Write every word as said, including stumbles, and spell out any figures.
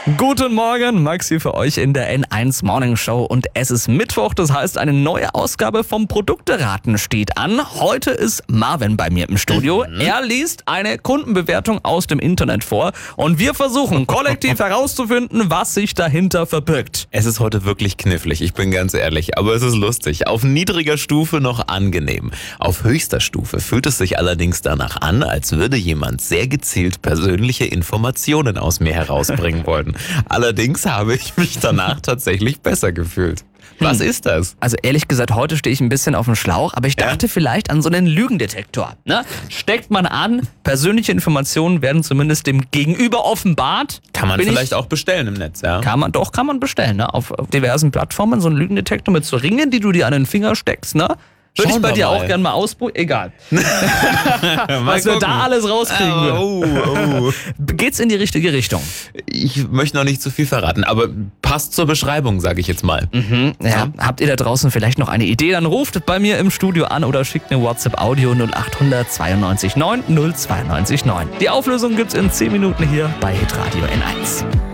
Guten Morgen, Max hier für euch in der N eins Morning Show und es ist Mittwoch, das heißt eine neue Ausgabe vom Produkteraten steht an. Heute ist Marvin bei mir im Studio. Mhm. Er liest eine Kundenbewertung aus dem Internet vor und wir versuchen kollektiv herauszufinden, was sich dahinter verbirgt. Es ist heute wirklich knifflig, ich bin ganz ehrlich, aber es ist lustig. Auf niedriger Stufe noch angenehm. Auf höchster Stufe fühlt es sich allerdings danach an, als würde jemand sehr gezielt persönliche Informationen aus mir herausbringen wollen. Allerdings habe ich mich danach tatsächlich besser gefühlt. Was hm. ist das? Also ehrlich gesagt, heute stehe ich ein bisschen auf dem Schlauch, aber ich dachte ja? vielleicht an so einen Lügendetektor. Ne? Steckt man an, persönliche Informationen werden zumindest dem Gegenüber offenbart. Kann man Bin vielleicht ich, auch bestellen im Netz, ja? Kann man, doch, kann man bestellen. Ne? Auf, auf diversen Plattformen so einen Lügendetektor mit so Ringen, die du dir an den Finger steckst, ne? Würde ich bei dir mal. auch gerne mal ausprobieren. Egal. Was wir da alles rauskriegen würden. Oh, oh. Geht's in die richtige Richtung? Ich möchte noch nicht zu viel verraten, aber passt zur Beschreibung, sage ich jetzt mal. Mhm, ja. Ja. Habt ihr da draußen vielleicht noch eine Idee? Dann ruft bei mir im Studio an oder schickt eine WhatsApp-Audio null acht hundert zweiundneunzig neun null zwei neun neun. Die Auflösung gibt's in zehn Minuten hier bei Hitradio N eins.